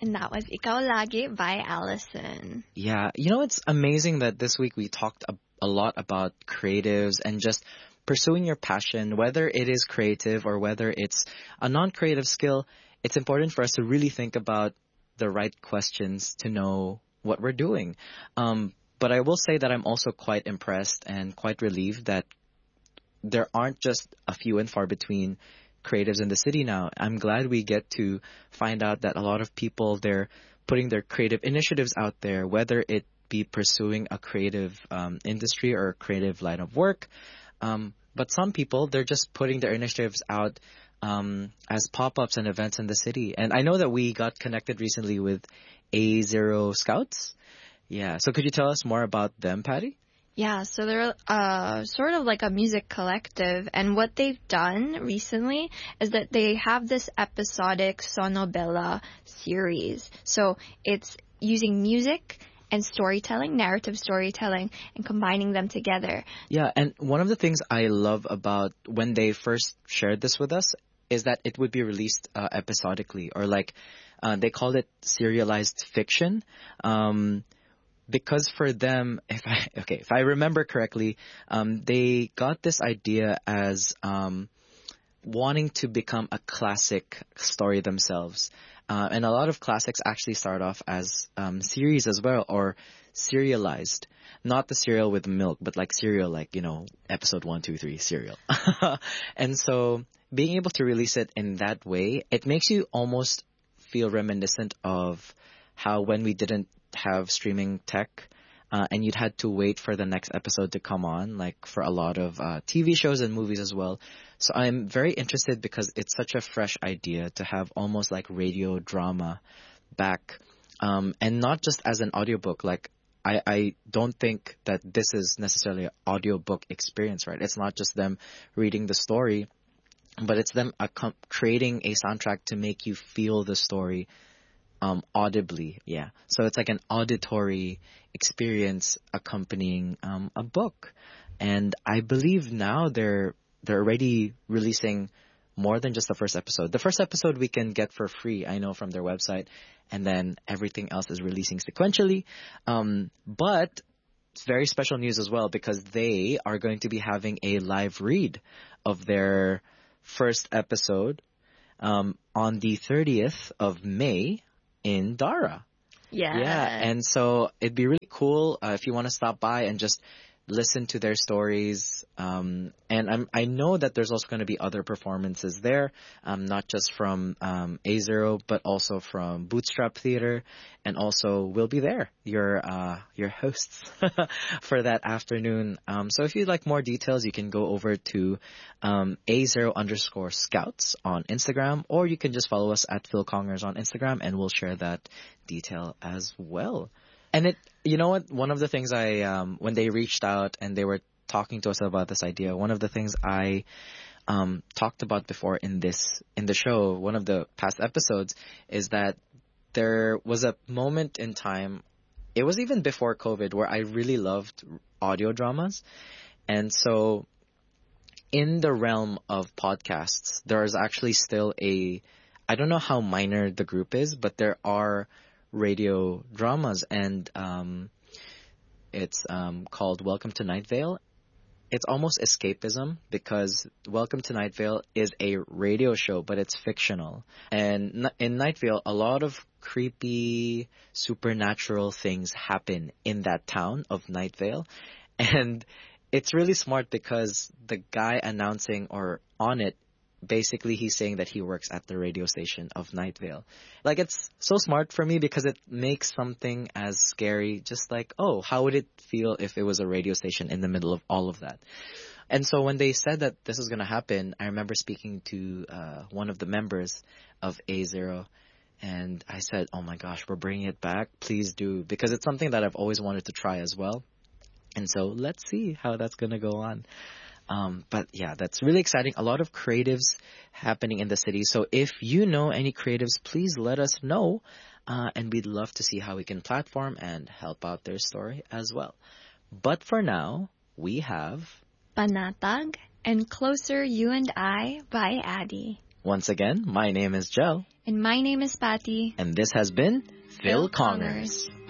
And that was Ikaw Lagi by Allison. Yeah, it's amazing that this week we talked a lot about creatives and just pursuing your passion, whether it is creative or whether it's a non-creative skill. It's important for us to really think about the right questions to know what we're doing. But I will say that I'm also quite impressed and quite relieved that there aren't just a few and far between creatives in the city now. I'm glad we get to find out that a lot of people, they're putting their creative initiatives out there, whether it be pursuing a creative industry or a creative line of work. But some people, they're just putting their initiatives out as pop-ups and events in the city. And I know that we got connected recently with A0 Scouts. Yeah. So could you tell us more about them, Patty? Yeah, so they're sort of like a music collective, and what they've done recently is that they have this episodic Sonobella series. So it's using music and storytelling, narrative storytelling, and combining them together. Yeah, and one of the things I love about when they first shared this with us is that it would be released episodically, or like they called it serialized fiction. Because for them, if I remember correctly, they got this idea as wanting to become a classic story themselves. And a lot of classics actually start off as series as well, or serialized. Not the cereal with milk, but like cereal, like, episode 1, 2, 3, cereal. And so being able to release it in that way, it makes you almost feel reminiscent of how when we didn't have streaming tech, and you'd had to wait for the next episode to come on, like for a lot of TV shows and movies as well. So I'm very interested because it's such a fresh idea to have almost like radio drama back, and not just as an audiobook. Like I don't think that this is necessarily an audiobook experience, right? It's not just them reading the story, but it's them creating a soundtrack to make you feel the story audibly. Yeah. So it's like an auditory experience accompanying a book. And I believe now they're already releasing more than just the first episode. The first episode we can get for free, I know, from their website, and then everything else is releasing sequentially. But it's very special news as well because they are going to be having a live read of their first episode on the 30th of May in Dara. Yeah, and so it'd be really cool if you want to stop by and just listen to their stories. And I know that there's also going to be other performances there, not just from A0, but also from Bootstrap Theater, and also we'll be there, your hosts for that afternoon. So if you'd like more details, you can go over to A0_scouts on Instagram, or you can just follow us at Phil Congers on Instagram, and we'll share that detail as well. And you know what? One of the things when they reached out and they were talking to us about this idea, one of the things I talked about before in the show, one of the past episodes, is that there was a moment in time, it was even before COVID, where I really loved audio dramas. And so in the realm of podcasts, there is actually still I don't know how minor the group is, but there are radio dramas, and it's called Welcome to Night Vale. It's almost escapism because Welcome to Night Vale is a radio show, but it's fictional. And in Night Vale, a lot of creepy, supernatural things happen in that town of Night Vale. And it's really smart because the guy announcing or on it, basically he's saying that he works at the radio station of Night Vale. Like, it's so smart for me because it makes something as scary just like, oh, how would it feel if it was a radio station in the middle of all of that? And so when they said that this was going to happen, I remember speaking to one of the members of A0, and I said, oh my gosh, we're bringing it back. Please do, because it's something that I've always wanted to try as well. And so let's see how that's going to go on. But yeah, that's really exciting. A lot of creatives happening in the city. So if you know any creatives, please let us know. And we'd love to see how we can platform and help out their story as well. But for now, we have Panatag and Closer You and I by Addie. Once again, my name is Jel, And my name is Patty. and this has been Phil Phil Congers. Congers.